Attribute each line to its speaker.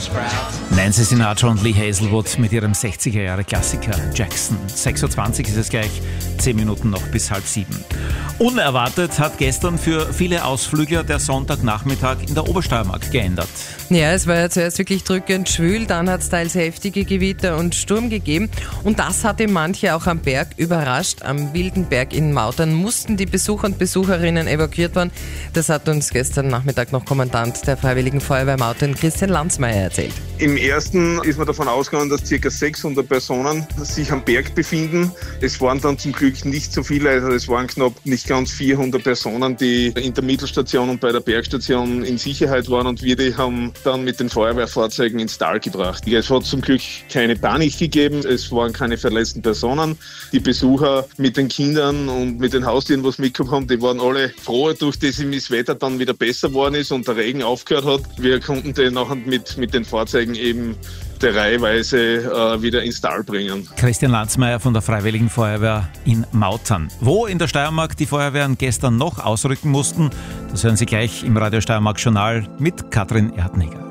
Speaker 1: Nancy Sinatra und Lee Hazelwood mit ihrem 60er-Jahre-Klassiker Jackson. 6.20 Uhr ist es gleich, 10 Minuten noch bis 6:30. Unerwartet hat gestern für viele Ausflügler der Sonntagnachmittag in der Obersteiermark geändert.
Speaker 2: Ja, es war ja zuerst wirklich drückend schwül, dann hat es teils heftige Gewitter und Sturm gegeben und das hatte manche auch am Berg überrascht. Am Wildenberg in Mautern mussten die Besucher und Besucherinnen evakuiert werden. Das hat uns gestern Nachmittag noch Kommandant der Freiwilligen Feuerwehr Mautern, Christian Landsmeier, erzählt.
Speaker 3: Im ersten ist man davon ausgegangen, dass ca. 600 Personen sich am Berg befinden. Es waren dann zum Glück nicht so viele, also es waren knapp nicht ganz 400 Personen, die in der Mittelstation und bei der Bergstation in Sicherheit waren und wir die haben dann mit den Feuerwehrfahrzeugen ins Tal gebracht. Es hat zum Glück keine Panik gegeben, es waren keine verletzten Personen. Die Besucher mit den Kindern und mit den Haustieren, was mitgekommen haben, die waren alle froh, durch das das Wetter dann wieder besser geworden ist und der Regen aufgehört hat. Wir konnten den nachher mit den Fahrzeugen eben der Reiheweise wieder ins Tal bringen.
Speaker 1: Christian Landsmeier von der Freiwilligen Feuerwehr in Mautern. Wo in der Steiermark die Feuerwehren gestern noch ausrücken mussten, das hören Sie gleich im Radio Steiermark Journal mit Katrin Erdneger.